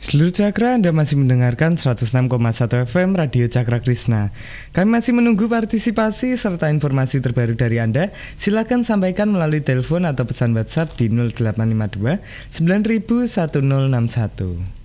Seluruh Cakra, Anda masih mendengarkan 106,1 FM Radio Cakra Krishna. Kami masih menunggu partisipasi serta informasi terbaru dari Anda. Silakan sampaikan melalui telepon atau pesan WhatsApp di 0852 9000 1061.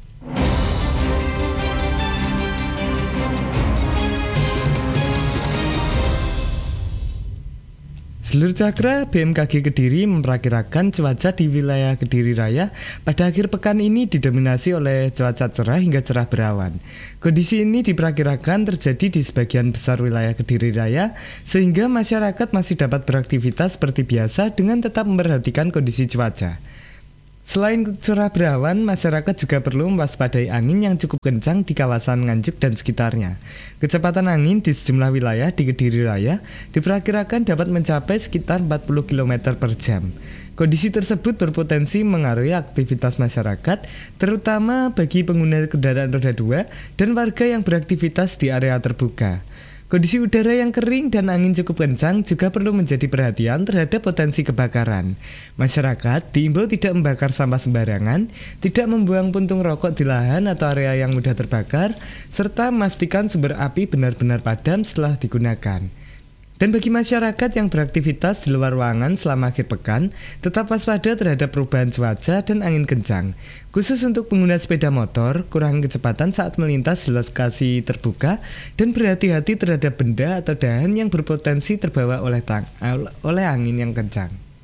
Seluruh Cakra, BMKG Kediri memperkirakan cuaca di wilayah Kediri Raya pada akhir pekan ini didominasi oleh cuaca cerah hingga cerah berawan. Kondisi ini diperkirakan terjadi di sebagian besar wilayah Kediri Raya, sehingga masyarakat masih dapat beraktivitas seperti biasa dengan tetap memperhatikan kondisi cuaca. Selain cerah berawan, masyarakat juga perlu mewaspadai angin yang cukup kencang di kawasan Nganjuk dan sekitarnya. Kecepatan angin di sejumlah wilayah di Kediri Raya diperkirakan dapat mencapai sekitar 40 km per jam. Kondisi tersebut berpotensi mengaruhi aktivitas masyarakat, terutama bagi pengguna kendaraan roda 2 dan warga yang beraktivitas di area terbuka. Kondisi udara yang kering dan angin cukup kencang juga perlu menjadi perhatian terhadap potensi kebakaran. Masyarakat diimbau tidak membakar sampah sembarangan, tidak membuang puntung rokok di lahan atau area yang mudah terbakar, serta memastikan sumber api benar-benar padam setelah digunakan. Dan bagi masyarakat yang beraktivitas di luar ruangan selama akhir pekan, tetap waspada terhadap perubahan cuaca dan angin kencang. Khusus untuk pengguna sepeda motor, kurangi kecepatan saat melintas di lokasi terbuka dan berhati-hati terhadap benda atau dahan yang berpotensi terbawa oleh angin yang kencang.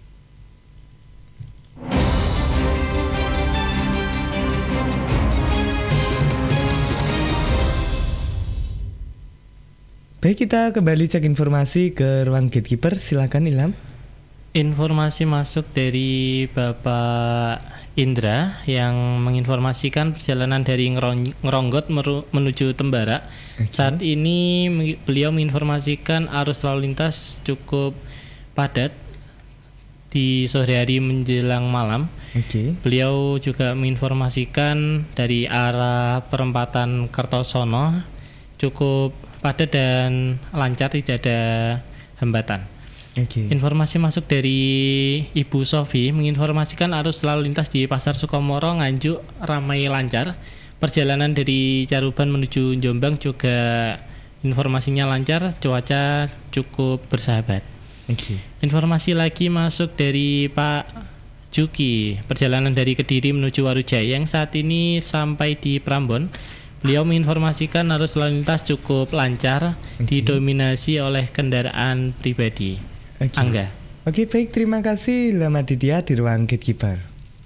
Baik, kita kembali cek informasi ke ruang gatekeeper. Silakan Ilham. Informasi masuk dari Bapak Indra yang menginformasikan perjalanan dari Ngeronggot menuju Tembara. Okay. Saat ini beliau menginformasikan arus lalu lintas cukup padat di sore hari menjelang malam. Okay. Beliau juga menginformasikan dari arah perempatan Kertosono cukup padat dan lancar, tidak ada hambatan. Okay. Informasi masuk dari Ibu Sofi menginformasikan arus lalu lintas di Pasar Sukomoro Nganjuk ramai lancar. Perjalanan dari Caruban menuju Jombang juga informasinya lancar, cuaca cukup bersahabat. Okay. Informasi lagi masuk dari Pak Juki, perjalanan dari Kediri menuju Warujaya yang saat ini sampai di Prambon. Beliau menginformasikan arus lalu lintas cukup lancar, didominasi oleh kendaraan pribadi. Angga. Oke, baik, terima kasih Lama Ditya di ruang gatekeeper.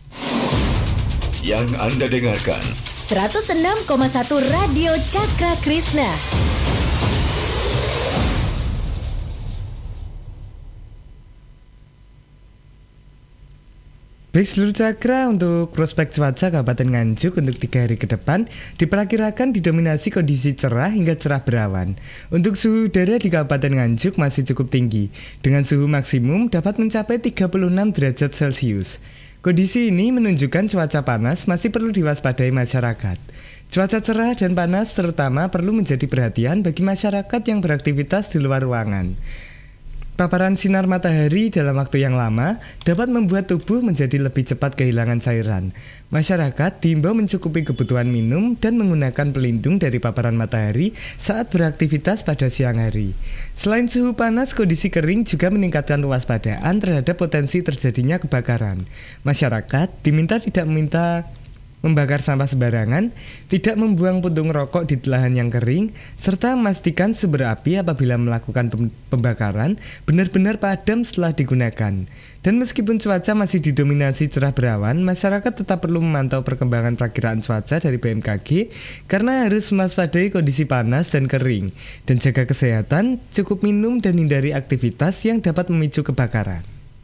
Yang Anda dengarkan 106,1 Radio Cakra Krishna. Baik, seluruh Cakra, untuk prospek cuaca Kabupaten Nganjuk untuk 3 hari ke depan diperkirakan didominasi kondisi cerah hingga cerah berawan. Untuk suhu udara di Kabupaten Nganjuk masih cukup tinggi, dengan suhu maksimum dapat mencapai 36 derajat Celcius. Kondisi ini menunjukkan cuaca panas masih perlu diwaspadai masyarakat. Cuaca cerah dan panas terutama perlu menjadi perhatian bagi masyarakat yang beraktivitas di luar ruangan. Paparan sinar matahari dalam waktu yang lama dapat membuat tubuh menjadi lebih cepat kehilangan cairan. Masyarakat diimbau mencukupi kebutuhan minum dan menggunakan pelindung dari paparan matahari saat beraktivitas pada siang hari. Selain suhu panas, kondisi kering juga meningkatkan kewaspadaan terhadap potensi terjadinya kebakaran. Masyarakat diminta tidak membakar sampah sembarangan, tidak membuang puntung rokok di lahan yang kering, serta memastikan sumber api apabila melakukan pembakaran benar-benar padam setelah digunakan. Dan meskipun cuaca masih didominasi cerah berawan, masyarakat tetap perlu memantau perkembangan perakiraan cuaca dari BMKG karena harus mewaspadai kondisi panas dan kering, dan jaga kesehatan, cukup minum dan hindari aktivitas yang dapat memicu kebakaran.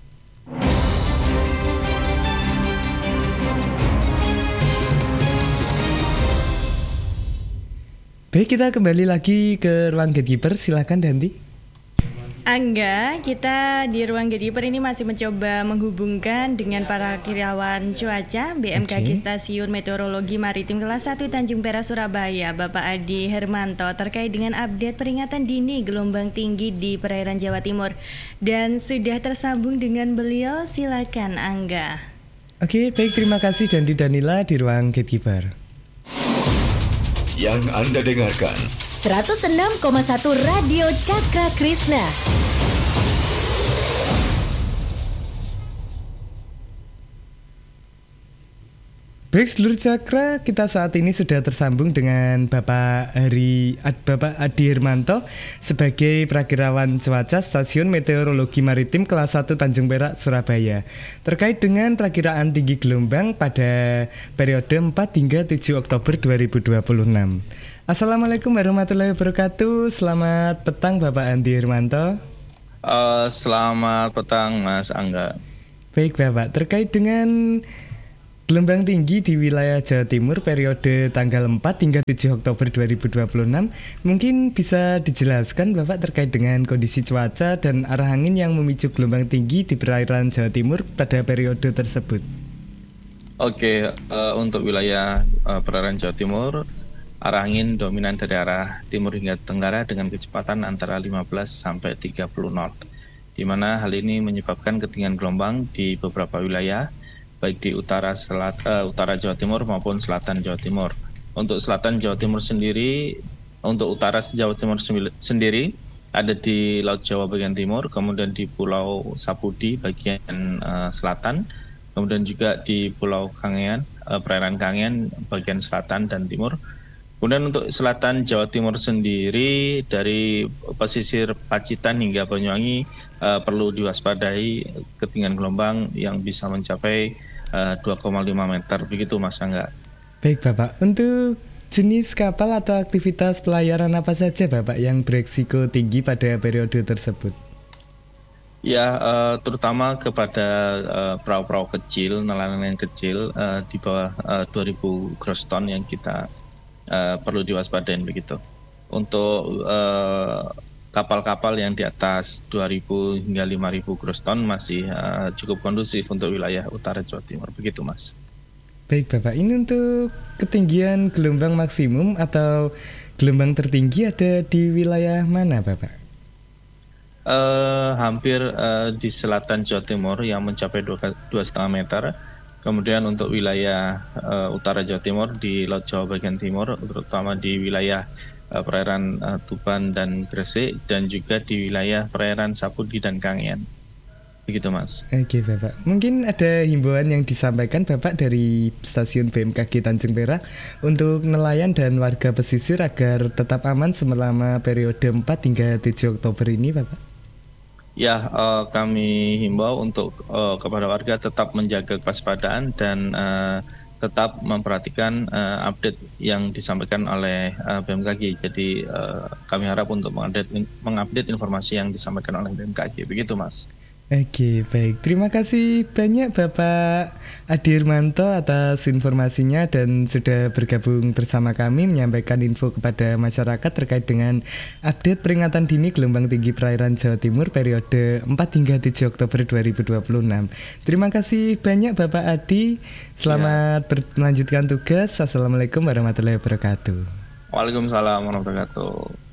Baik, kita kembali lagi ke ruang gatekeeper. Silakan Danti. Angga, kita di ruang gatekeeper ini masih mencoba menghubungkan dengan para karyawan cuaca BMKG Stasiun Meteorologi Maritim kelas 1 Tanjung Perak Surabaya, Bapak Adi Hermanto, terkait dengan update peringatan dini gelombang tinggi di perairan Jawa Timur. Dan sudah tersambung dengan beliau, silakan Angga. Oke, baik, terima kasih Danti Danila di ruang gatekeeper. Yang Anda dengarkan 106,1 Radio Cakra Krishna. Baik seluruh Cakra, kita saat ini sudah tersambung dengan Bapak Adi Hermanto sebagai Prakirawan Cuaca Stasiun Meteorologi Maritim kelas 1 Tanjung Perak, Surabaya, terkait dengan perakiraan tinggi gelombang pada periode 4 hingga 7 Oktober 2026. Assalamualaikum warahmatullahi wabarakatuh. Selamat petang Bapak Adi Hermanto. Selamat petang Mas Angga. Baik Bapak, terkait dengan gelombang tinggi di wilayah Jawa Timur periode tanggal 4 hingga 7 Oktober 2026, mungkin bisa dijelaskan Bapak terkait dengan kondisi cuaca dan arah angin yang memicu gelombang tinggi di perairan Jawa Timur pada periode tersebut. Oke, untuk wilayah perairan Jawa Timur, arah angin dominan dari arah timur hingga tenggara dengan kecepatan antara 15 sampai 30 knot, di mana hal ini menyebabkan ketinggian gelombang di beberapa wilayah baik di utara Jawa Timur maupun selatan Jawa Timur. Untuk selatan Jawa Timur sendiri, untuk utara Jawa Timur sendiri ada di Laut Jawa bagian timur, kemudian di Pulau Sapudi bagian selatan, kemudian juga di Pulau Kangean, perairan Kangean bagian selatan dan timur. Kemudian untuk selatan Jawa Timur sendiri dari pesisir Pacitan hingga Banyuwangi perlu diwaspadai ketinggian gelombang yang bisa mencapai 2,5 meter, begitu Mas Angga. Baik Bapak, untuk jenis kapal atau aktivitas pelayaran apa saja Bapak yang beresiko tinggi pada periode tersebut? Ya, terutama kepada perahu-perahu kecil, nelayan kecil di bawah 2000 gross ton yang kita perlu diwaspadain begitu. Untuk kapal-kapal yang di atas 2.000 hingga 5.000 gross ton masih cukup kondusif untuk wilayah utara Jawa Timur, begitu Mas. Baik Bapak, ini untuk ketinggian gelombang maksimum atau gelombang tertinggi ada di wilayah mana Bapak? Hampir di selatan Jawa Timur yang mencapai 2,5 meter. Kemudian untuk wilayah utara Jawa Timur di Laut Jawa bagian timur, terutama di wilayah perairan Tuban dan Gresik, dan juga di wilayah perairan Sapudi dan Kangean. Begitu Mas. Oke Bapak, mungkin ada himbauan yang disampaikan Bapak dari stasiun BMKG Tanjung Perak untuk nelayan dan warga pesisir agar tetap aman selama periode 4 hingga 7 Oktober ini Bapak? Ya, kami himbau untuk kepada warga tetap menjaga kewaspadaan dan tetap memperhatikan update yang disampaikan oleh BMKG. Jadi kami harap untuk mengupdate informasi yang disampaikan oleh BMKG. Begitu Mas. Oke, baik. Terima kasih banyak Bapak Adi Hermanto atas informasinya dan sudah bergabung bersama kami menyampaikan info kepada masyarakat terkait dengan update peringatan dini gelombang tinggi perairan Jawa Timur periode 4 hingga 7 Oktober 2026. Terima kasih banyak Bapak Adi. Selamat melanjutkan tugas. Assalamualaikum warahmatullahi wabarakatuh. Waalaikumsalam warahmatullahi wabarakatuh.